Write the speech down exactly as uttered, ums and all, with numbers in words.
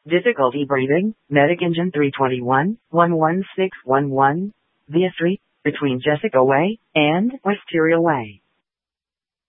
Difficulty breathing, Medic Engine three twenty-one, one one six one one, via three, between Jessica Way and Wisteria Way.